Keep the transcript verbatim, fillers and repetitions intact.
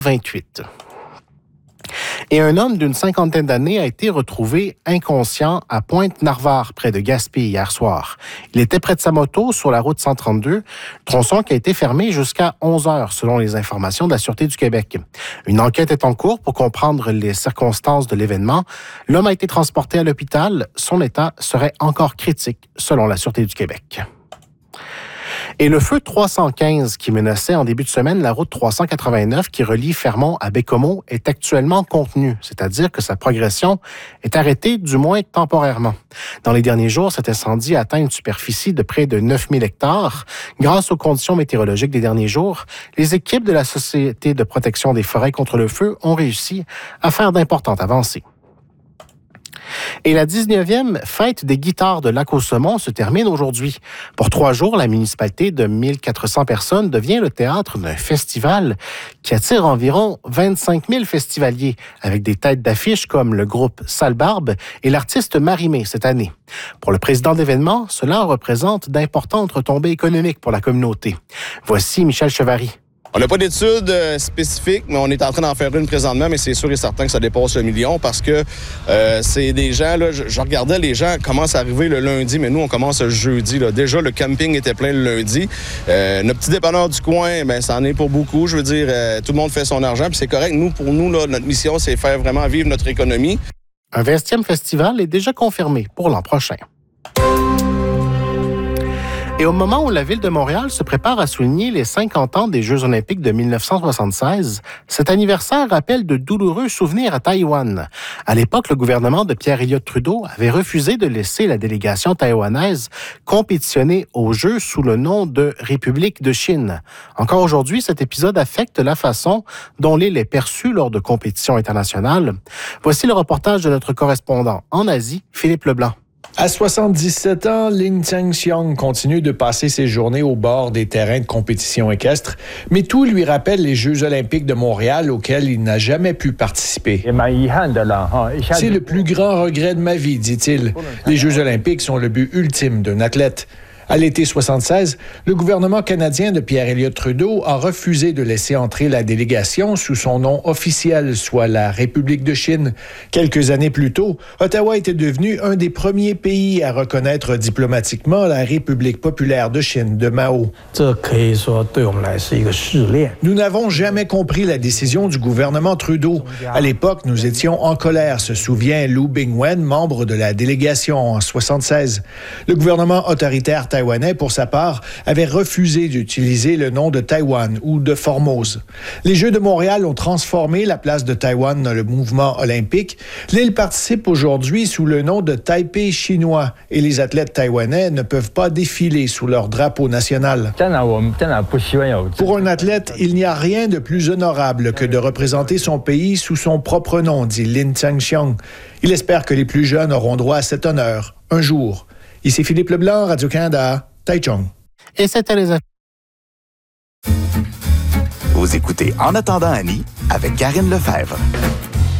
vingt-huit. Et un homme d'une cinquantaine d'années a été retrouvé inconscient à Pointe-Narvar, près de Gaspé, hier soir. Il était près de sa moto sur la route cent trente-deux, tronçon qui a été fermé jusqu'à onze heures, selon les informations de la Sûreté du Québec. Une enquête est en cours pour comprendre les circonstances de l'événement. L'homme a été transporté à l'hôpital. Son état serait encore critique, selon la Sûreté du Québec. Et le feu trois cent quinze qui menaçait en début de semaine la route trois cent quatre-vingt-neuf qui relie Fermont à Baie-Comeau est actuellement contenu, c'est-à-dire que sa progression est arrêtée, du moins temporairement. Dans les derniers jours, cet incendie a atteint une superficie de près de neuf mille hectares. Grâce aux conditions météorologiques des derniers jours, les équipes de la Société de protection des forêts contre le feu ont réussi à faire d'importantes avancées. Et la dix-neuvième fête des guitares de Lac-au-Saumon se termine aujourd'hui. Pour trois jours, la municipalité de mille quatre cents personnes devient le théâtre d'un festival qui attire environ vingt-cinq mille festivaliers, avec des têtes d'affiche comme le groupe Sale Barbe et l'artiste Marie-Mé cette année. Pour le président de l'événement, cela représente d'importantes retombées économiques pour la communauté. Voici Michel Chevary. On n'a pas d'études euh, spécifiques, mais on est en train d'en faire une présentement, mais c'est sûr et certain que ça dépasse le million parce que euh, c'est des gens, là, je, je regardais les gens commencent à arriver le lundi, mais nous, on commence le jeudi. Là. Déjà, le camping était plein le lundi. Euh, notre petit dépanneur du coin, ben, ça en est pour beaucoup. Je veux dire, euh, tout le monde fait son argent, puis c'est correct. Nous, pour nous, là, notre mission, c'est faire vraiment vivre notre économie. Un vingtième festival est déjà confirmé pour l'an prochain. Et au moment où la Ville de Montréal se prépare à souligner les cinquante ans des Jeux olympiques de dix-neuf cent soixante-seize, cet anniversaire rappelle de douloureux souvenirs à Taïwan. À l'époque, le gouvernement de Pierre Elliott Trudeau avait refusé de laisser la délégation taïwanaise compétitionner aux Jeux sous le nom de République de Chine. Encore aujourd'hui, cet épisode affecte la façon dont l'île est perçue lors de compétitions internationales. Voici le reportage de notre correspondant en Asie, Philippe Leblanc. À soixante-dix-sept ans, Lin Cheng-Xiong continue de passer ses journées au bord des terrains de compétition équestre, mais tout lui rappelle les Jeux olympiques de Montréal auxquels il n'a jamais pu participer. C'est le plus grand regret de ma vie, dit-il. Les Jeux olympiques sont le but ultime d'un athlète. À l'été soixante-seize, le gouvernement canadien de Pierre Elliott Trudeau a refusé de laisser entrer la délégation sous son nom officiel, soit la République de Chine. Quelques années plus tôt, Ottawa était devenu un des premiers pays à reconnaître diplomatiquement la République populaire de Chine de Mao. Nous n'avons jamais compris la décision du gouvernement Trudeau. À l'époque, nous étions en colère, se souvient Lu Bingwen, membre de la délégation en soixante-seize. Le gouvernement autoritaire taïwanais, pour sa part, avait refusé d'utiliser le nom de Taïwan ou de Formose. Les Jeux de Montréal ont transformé la place de Taïwan dans le mouvement olympique. L'île participe aujourd'hui sous le nom de Taipei chinois et les athlètes taïwanais ne peuvent pas défiler sous leur drapeau national. Pour un athlète, il n'y a rien de plus honorable que de représenter son pays sous son propre nom, dit Lin Cheng-Xiong. Il espère que les plus jeunes auront droit à cet honneur un jour. Ici Philippe Leblanc, Radio-Canada, Taichung. Et c'était les Vous écoutez En attendant Annie avec Karine Lefebvre.